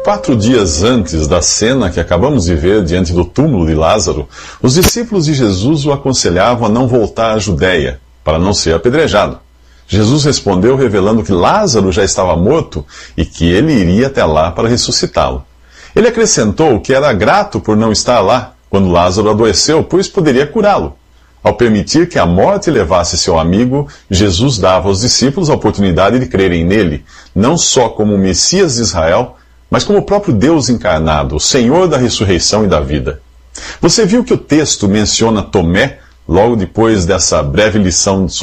4 dias antes da cena que acabamos de ver diante do túmulo de Lázaro, os discípulos de Jesus o aconselhavam a não voltar à Judéia, para não ser apedrejado. Jesus respondeu revelando que Lázaro já estava morto e que ele iria até lá para ressuscitá-lo. Ele acrescentou que era grato por não estar lá quando Lázaro adoeceu, pois poderia curá-lo. Ao permitir que a morte levasse seu amigo, Jesus dava aos discípulos a oportunidade de crerem nele, não só como o Messias de Israel, mas como o próprio Deus encarnado, o Senhor da ressurreição e da vida. Você viu que o texto menciona Tomé logo depois dessa breve lição